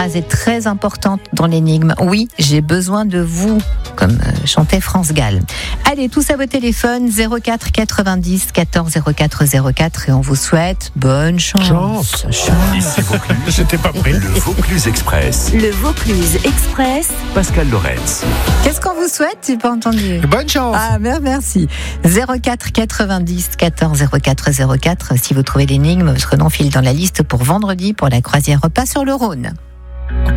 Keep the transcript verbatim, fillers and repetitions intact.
phrase est très importante dans l'énigme. Oui, j'ai besoin de vous, comme euh, chantait France Gall. Allez, tous à vos téléphones, zéro quatre quatre-vingt-dix quatorze zéro quatre zéro quatre, et on vous souhaite bonne chance. Chance. Chance. Ici Vaucluse. J'étais pas prêt. Le Vaucluse Express. Le Vaucluse Express. Pascal Lorenz. Qu'est-ce qu'on vous souhaite? J'ai pas entendu. Bonne chance. Ah, bien, merci. zéro quatre quatre-vingt-dix quatorze zéro quatre zéro quatre. Si vous trouvez l'énigme, votre nom file dans la liste pour vendredi pour la croisière repas sur le Rhône.